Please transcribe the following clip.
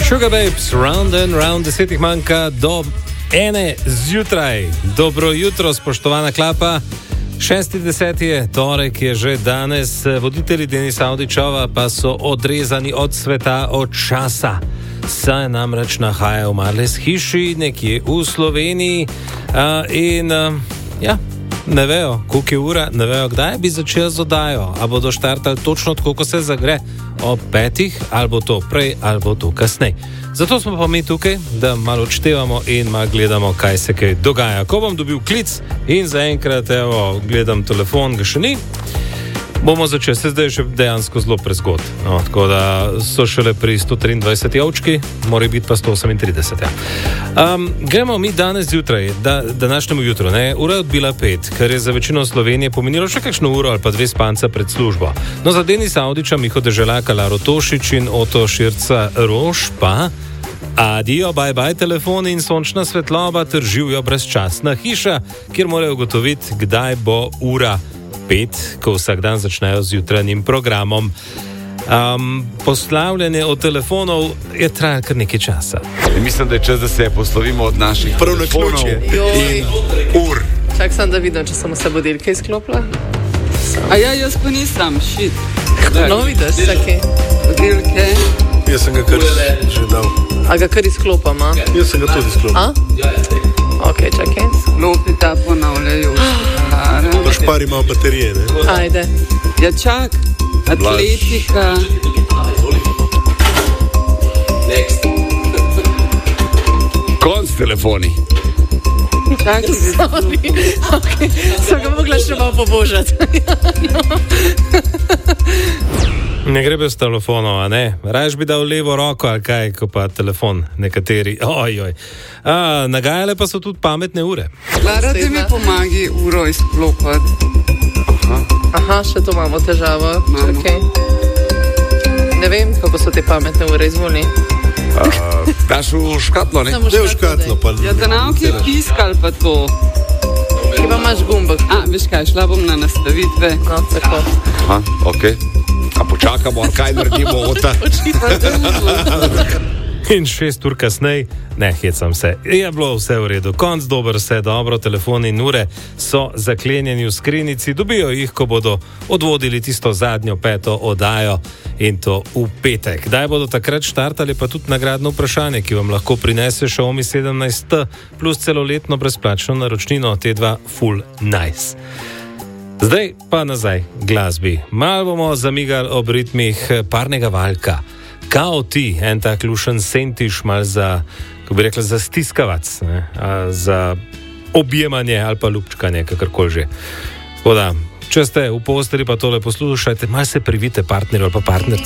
Sugar Babes, round and round, 10 manjka do 1 zjutraj. Dobro jutro, spoštovana klapa. 6.10 je, torek je že danes. Voditelji Denisa Avdićova pa so odrezani od sveta, od časa. Saj namreč nahajajo v Marles hiši, nekje v Sloveniji. Ne vejo, koliko je ura, ne vejo, kdaj bi začeli z oddajo. A bodo štartali točno tako, ko se zagre, ob 5, ali bo to prej, ali bo to kasneje. Zato smo pa mi tukaj, da malo odštevamo in malo gledamo, kaj se kaj dogaja. Ko bom dobil klic in zaenkrat, evo, gledam telefon, ga še ni, bomo začeli. Se zdaj še dejansko zelo prezgod. No, tako da so šele pri 123 ovčki, mora biti pa 138. Ja. Gremo mi danes zjutraj, današnjemu jutru. Ura je odbila 5, kar je za večino Slovenije pomenilo še kakšno uro ali pa 2 spanca pred službo. No, za Denisa Avdića, Miho Deželaka, Laro Tošič in Oto Širca Roš pa adijo, bye telefoni in sončna svetloba ter živijo brezčasna hiša, kjer morajo ugotoviti, kdaj bo ura 5, ko vsak dan začnejo z jutranjim programom. Poslavljanje od telefonov je trajalo kar nekaj časa. Mislim, da je čas, da se poslovimo od naših telefonov in ur. Čak sem, da vidim, če sem vse budilke izklopila. A ja, jaz pa nisem, shit. No, vidiš, vsake budilke. Jaz sem ga kar že dal. A ga kar izklopam, a? Jaz sem ga tudi izklopil. Ok, čakaj. Sklopi ta ponavljajo. Pa špari malo baterije, ne? Ajde. Ja, čak, atletika. Konc telefoni. Čak, Sorry. Ok, sem ga mogla še malo pobožati. Ne gre bez telefonov, a ne? Rajš bi dal levo roko, ali kaj, ko pa telefon nekateri. Ojoj. Nagajale pa so tudi pametne ure. Lara, da mi pomagi uro izklopati. Aha, še to imamo težavo. Okay. Ne vem, kako so te pametne ure, izvoli. Daš v škatlo, ne? Ne v škatlo, pa Ja, da nam je piskal pa to. Ki pa imaš gumbek. Veš kaj, šla bom na nastavitve. No, tako. Aha, ok. A počakamo, kaj naredimo od ta. In 6 ur kasneje, ne, hecam se, je bilo vse v redu, konc dober, vse dobro, telefoni in ure so zaklenjeni v skrinjici, dobijo jih, ko bodo odvodili tisto zadnjo 5. oddajo in to v petek. Kdaj bodo takrat štartali, pa tudi nagradno vprašanje, ki vam lahko prinese Xiaomi 17T plus celoletno brezplačno naročnino, te dva full nice. Zdaj pa nazaj glasbi. Malo bomo zamigali ob ritmih parnega valjka. Kao ti, en tak lušen sentiš, mal za, kako bi rekla, za stiskavac, ne? Za objemanje ali pa ljubčkanje, kakorkoli že. Tako da, če ste v posteli pa tole poslušajte, mal se privite partnerju ali pa partnerci.